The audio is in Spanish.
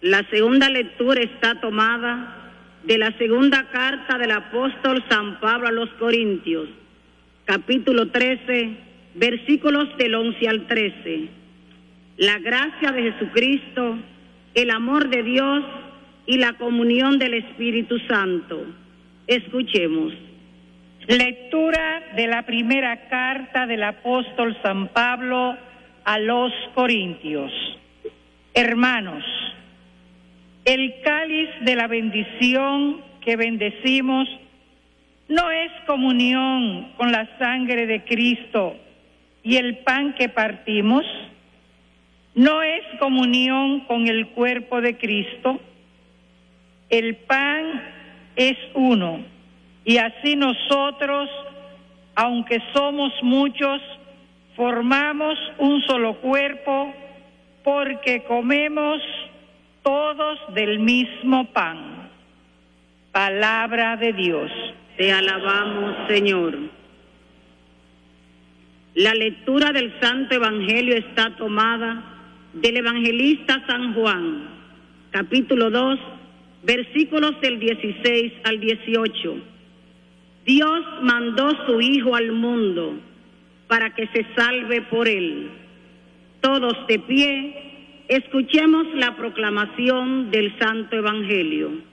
La segunda lectura está tomada de la segunda carta del apóstol San Pablo a los Corintios, capítulo 13, versículos del 11 al 13. La gracia de Jesucristo, el amor de Dios y la comunión del Espíritu Santo. Escuchemos. Lectura de la primera carta del apóstol San Pablo a los Corintios. Hermanos, el cáliz de la bendición que bendecimos no es comunión con la sangre de Cristo, y el pan que partimos no es comunión con el cuerpo de Cristo. El pan es uno, y así nosotros, aunque somos muchos, formamos un solo cuerpo, porque comemos todos del mismo pan. Palabra de Dios. Te alabamos, Señor. La lectura del Santo Evangelio está tomada del evangelista San Juan, capítulo 2, versículos del 16 al 18. Dios mandó su Hijo al mundo para que se salve por él. Todos de pie, escuchemos la proclamación del Santo Evangelio.